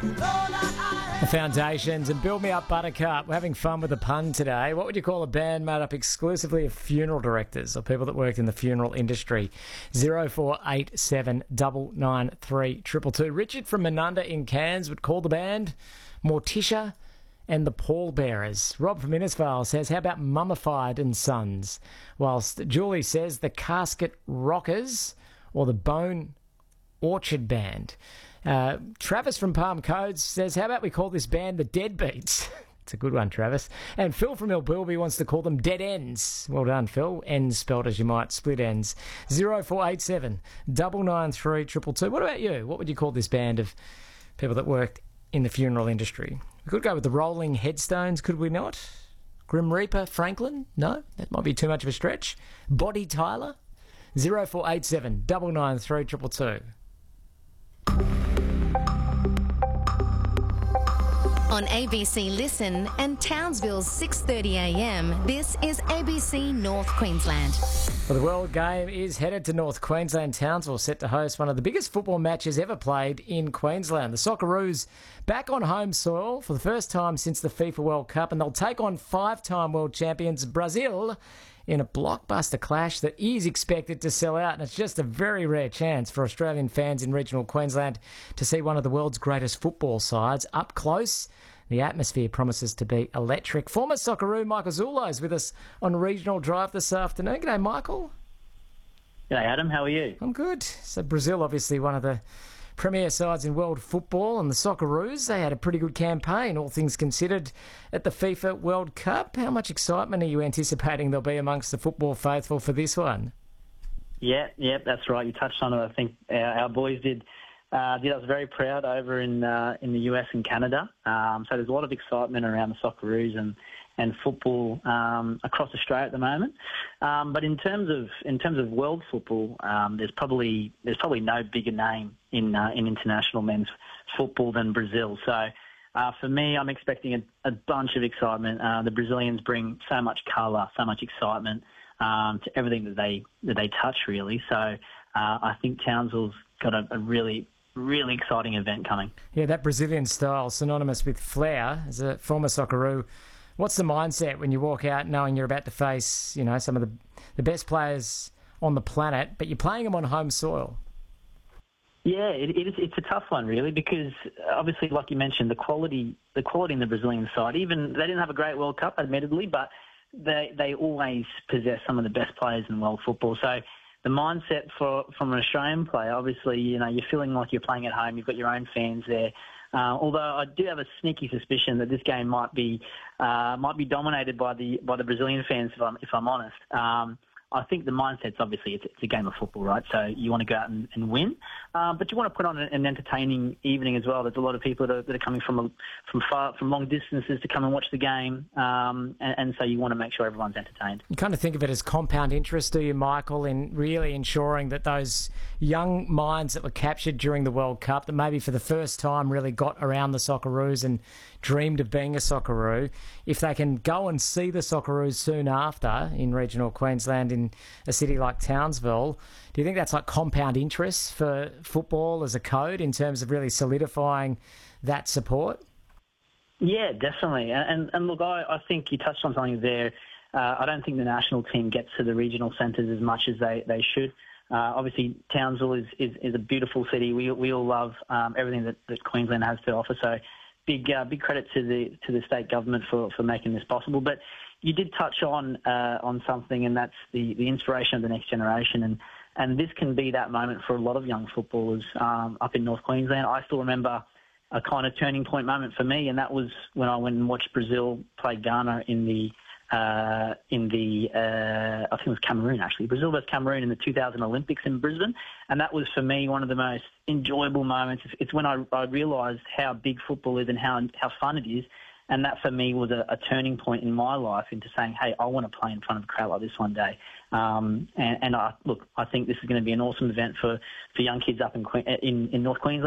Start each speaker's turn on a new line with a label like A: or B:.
A: The Foundations and Build Me Up Buttercup. We're having fun with the pun today. What would you call a band made up exclusively of funeral directors or people that worked in the funeral industry? 0487 993 222. Richard from Menunda in Cairns would call the band Morticia and the Pallbearers. Rob from Innisfail says, how about Mummified and Sons? Whilst Julie says the Casket Rockers or the Bone Orchard Band. Travis from Palm Codes says, how about we call this band the Deadbeats? It's a good one, Travis. And Phil from Ilbilby wants to call them Dead Ends. Well done, Phil. Ends spelled as you might, split ends. 0487 993 222. What about you? What would you call this band of people that worked in the funeral industry? We could go with the Rolling Headstones, could we not? Grim Reaper Franklin? No, that might be too much of a stretch. Body Tyler? 0487 993 222.
B: On ABC Listen and Townsville's 6:30am, this is ABC North Queensland.
A: Well, the World Game is headed to North Queensland. Townsville set to host one of the biggest football matches ever played in Queensland. The Socceroos back on home soil for the first time since the FIFA World Cup, and they'll take on five-time world champions Brazil in a blockbuster clash that is expected to sell out. And it's just a very rare chance for Australian fans in regional Queensland to see one of the world's greatest football sides up close. The atmosphere promises to be electric. Former Socceroo Michael Zullo is with us on Regional Drive this afternoon. G'day, Michael.
C: G'day, Adam. How are you?
A: I'm good. So Brazil, obviously one of the premier sides in world football, and the Socceroos, they had a pretty good campaign, all things considered, at the FIFA World Cup. How much excitement are you anticipating there'll be amongst the football faithful for this one?
C: Yeah, that's right. You touched on it. I think our boys did us very proud over in the US and Canada. So there's a lot of excitement around the Socceroos and football across Australia at the moment. But in terms of world football, there's probably no bigger name in international men's football than Brazil. So for me, I'm expecting a bunch of excitement. The Brazilians bring so much colour, so much excitement to everything that they touch, really. So I think Townsville's got a really exciting event coming.
A: Yeah, that Brazilian style, synonymous with flair. As a former Socceroo, what's the mindset when you walk out knowing you're about to face, some of the best players on the planet, but you're playing them on home soil?
C: Yeah, it's a tough one, really, because obviously, like you mentioned, the quality in the Brazilian side, even they didn't have a great World Cup, admittedly, but they always possess some of the best players in world football. So the mindset from an Australian player, obviously, you're feeling like you're playing at home. You've got your own fans there. Although I do have a sneaky suspicion that this game might be dominated by the Brazilian fans, if I'm honest. I think the mindset's obviously it's a game of football, right? So you want to go out and win, but you want to put on an entertaining evening as well. There's a lot of people that are coming from long distances to come and watch the game, and so you want to make sure everyone's entertained.
A: You kind of think of it as compound interest, do you, Michael, in really ensuring that those young minds that were captured during the World Cup, that maybe for the first time really got around the Socceroos and dreamed of being a Socceroo, if they can go and see the Socceroos soon after in regional Queensland in a city like Townsville, do you think that's like compound interest for football as a code in terms of really solidifying that support?
C: Yeah, definitely. And look, I think you touched on something there. I don't think the national team gets to the regional centres as much as they should. Obviously, Townsville is a beautiful city. We all love everything that Queensland has to offer. So big credit to the state government for making this possible. But you did touch on something, and that's the inspiration of the next generation. And this can be that moment for a lot of young footballers up in North Queensland. I still remember a kind of turning point moment for me, and that was when I went and watched Brazil play Ghana in the I think it was Cameroon, actually. Brazil versus Cameroon in the 2000 Olympics in Brisbane. And that was, for me, one of the most enjoyable moments. It's when I realised how big football is and how fun it is. And that, for me, was a turning point in my life into saying, hey, I want to play in front of a crowd like this one day. I think this is going to be an awesome event for young kids up in North Queensland.